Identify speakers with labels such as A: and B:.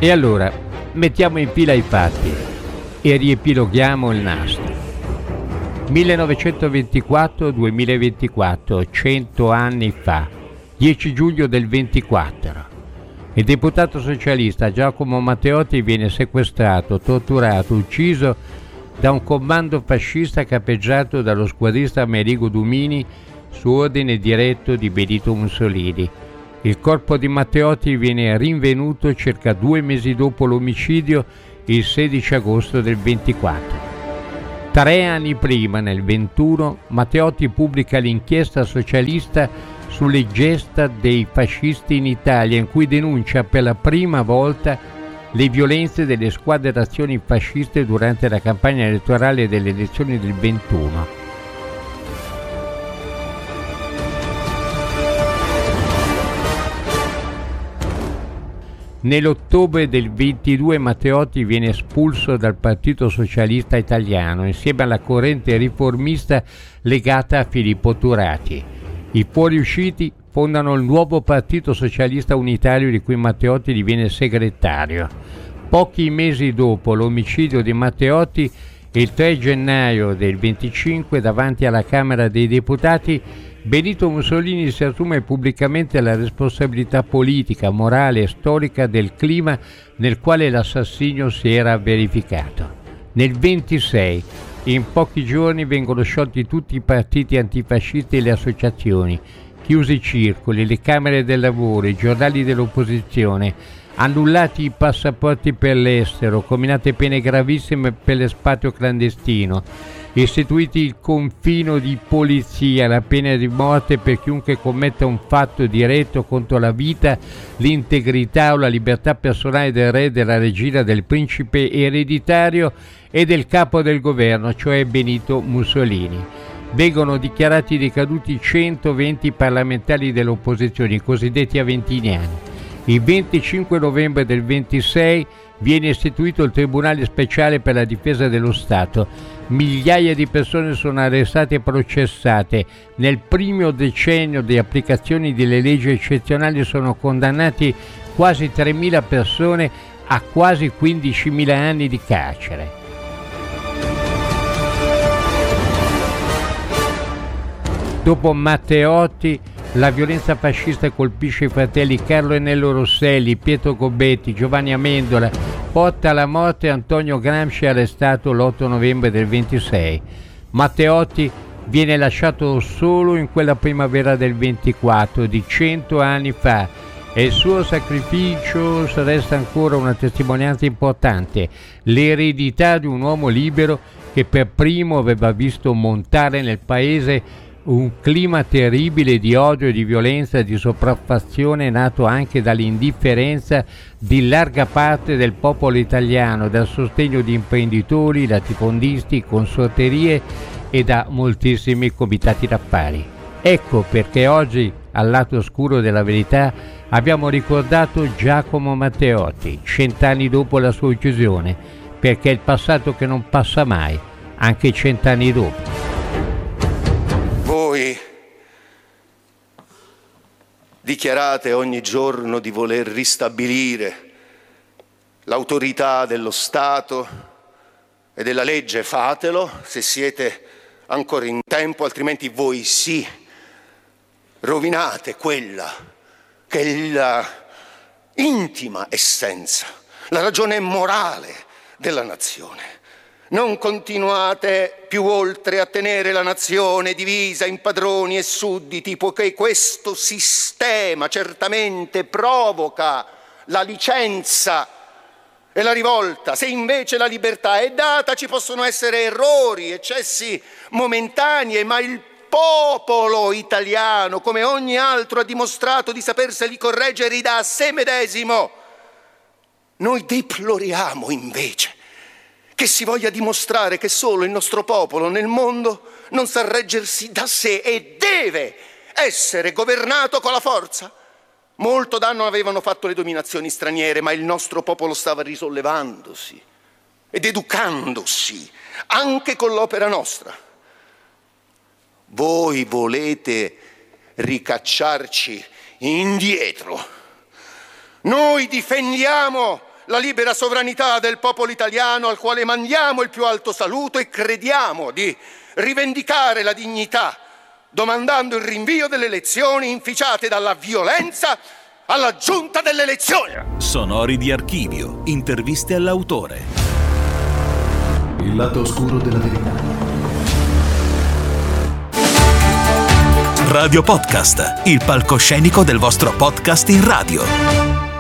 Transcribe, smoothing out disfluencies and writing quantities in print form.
A: E allora, mettiamo in fila i fatti e riepiloghiamo il nastro. 1924-2024, 100 anni fa, 10 giugno del 24. Il deputato socialista Giacomo Matteotti viene sequestrato, torturato, ucciso da un comando fascista capeggiato dallo squadrista Amerigo Dumini su ordine diretto di Benito Mussolini. Il corpo di Matteotti viene rinvenuto circa 2 mesi dopo l'omicidio, il 16 agosto del 24. 3 anni prima, nel 21, Matteotti pubblica l'inchiesta socialista sulle gesta dei fascisti in Italia, in cui denuncia per la prima volta le violenze delle squadre d'azione fasciste durante la campagna elettorale delle elezioni del 21. Nell'ottobre del 22 Matteotti viene espulso dal Partito Socialista Italiano insieme alla corrente riformista legata a Filippo Turati. I fuoriusciti fondano il nuovo Partito Socialista Unitario di cui Matteotti diviene segretario. Pochi mesi dopo l'omicidio di Matteotti, il 3 gennaio del 25, davanti alla Camera dei Deputati, Benito Mussolini si assume pubblicamente la responsabilità politica, morale e storica del clima nel quale l'assassinio si era verificato. Nel 26, in pochi giorni, vengono sciolti tutti i partiti antifascisti e le associazioni, chiusi i circoli, le camere del lavoro, i giornali dell'opposizione, annullati i passaporti per l'estero, comminate pene gravissime per l'espatrio clandestino, istituiti il confino di polizia, la pena di morte per chiunque commetta un fatto diretto contro la vita, l'integrità o la libertà personale del re, della regina, del principe ereditario e del capo del governo, cioè Benito Mussolini. Vengono dichiarati decaduti 120 parlamentari dell'opposizione, i cosiddetti aventiniani. Il 25 novembre del 26 viene istituito il Tribunale Speciale per la Difesa dello Stato. Migliaia di persone sono arrestate e processate. Nel primo decennio di applicazioni delle leggi eccezionali sono condannati quasi 3.000 persone a quasi 15.000 anni di carcere. Dopo Matteotti, la violenza fascista colpisce i fratelli Carlo e Nello Rosselli, Pietro Gobetti, Giovanni Amendola, porta alla morte Antonio Gramsci, arrestato l'8 novembre del 26. Matteotti viene lasciato solo in quella primavera del 24, di 100 anni fa, e il suo sacrificio resta ancora una testimonianza importante, l'eredità di un uomo libero che per primo aveva visto montare nel paese un clima terribile di odio, di violenza, di sopraffazione nato anche dall'indifferenza di larga parte del popolo italiano, dal sostegno di imprenditori, latifondisti, consorterie e da moltissimi comitati d'affari. Ecco perché oggi, al lato oscuro della verità, abbiamo ricordato Giacomo Matteotti, 100 anni dopo la sua uccisione, perché è il passato che non passa mai, anche 100 anni dopo.
B: Voi dichiarate ogni giorno di voler ristabilire l'autorità dello Stato e della legge. Fatelo se siete ancora in tempo, altrimenti voi sì, rovinate quella che è la intima essenza, la ragione morale della nazione. Non continuate più oltre a tenere la nazione divisa in padroni e sudditi, poiché questo sistema certamente provoca la licenza e la rivolta. Se invece la libertà è data, ci possono essere errori, eccessi momentanei, ma il popolo italiano, come ogni altro, ha dimostrato di saperseli correggere da sé medesimo. Noi deploriamo invece che si voglia dimostrare che solo il nostro popolo nel mondo non sa reggersi da sé e deve essere governato con la forza. Molto danno avevano fatto le dominazioni straniere, ma il nostro popolo stava risollevandosi ed educandosi anche con l'opera nostra. Voi volete ricacciarci indietro. Noi difendiamo la libera sovranità del popolo italiano, al quale mandiamo il più alto saluto, e crediamo di rivendicare la dignità, domandando il rinvio delle elezioni inficiate dalla violenza alla giunta delle elezioni.
C: Sonori di archivio, interviste all'autore.
D: Il lato oscuro della verità.
C: Radio Podcast, il palcoscenico del vostro podcast in radio.